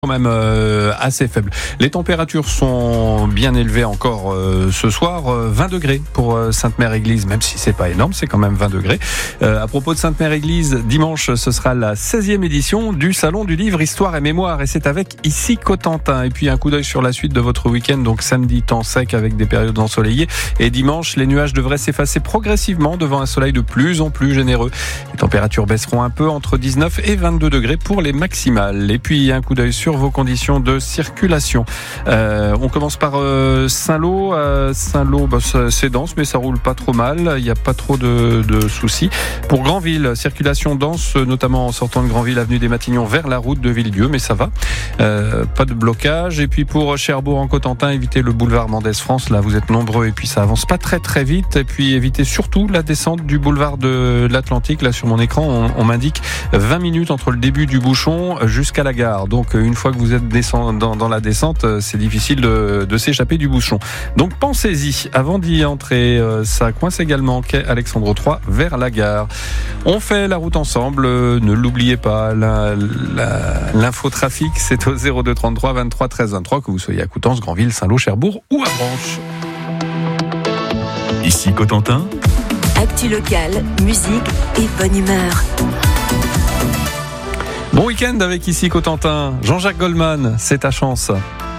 Quand même assez faible. Les températures sont bien élevées encore ce soir, 20 degrés pour Sainte-Mère-Église, même si c'est pas énorme, c'est quand même 20 degrés. À propos de Sainte-Mère-Église, dimanche, ce sera la 16e édition du Salon du Livre Histoire et Mémoire, et c'est avec ici Cotentin. Et puis un coup d'œil sur la suite de votre week-end, donc samedi, temps sec avec des périodes ensoleillées, et dimanche, les nuages devraient s'effacer progressivement devant un soleil de plus en plus généreux. Les températures baisseront un peu, entre 19 et 22 degrés pour les maximales. Et puis un coup d'œil sur vos conditions de circulation. On commence par Saint-Lô. Saint-Lô, c'est dense, mais ça roule pas trop mal. Il n'y a pas trop de soucis. Pour Granville, circulation dense, notamment en sortant de Granville, avenue des Matignons vers la route de Villedieu, mais ça va. Pas de blocage. Et puis pour Cherbourg en Cotentin, évitez le boulevard Mendès France. Là, vous êtes nombreux et puis ça avance pas très vite. Et puis évitez surtout la descente du boulevard de l'Atlantique. Là, sur mon écran, on m'indique 20 minutes entre le début du bouchon jusqu'à la gare. Donc, une fois que vous êtes dans la descente, c'est difficile de s'échapper du bouchon. Donc pensez-y avant d'y entrer. Ça coince également quai Alexandre III vers la gare. On fait la route ensemble. Ne l'oubliez pas. L'infotrafic, c'est au 02 33 23 13 23, que vous soyez à Coutances, Granville, Saint-Lô, Cherbourg ou à Branche. Ici Cotentin. Actu locale, musique et bonne humeur. Bon week-end avec ici Cotentin. Jean-Jacques Goldman, c'est ta chance.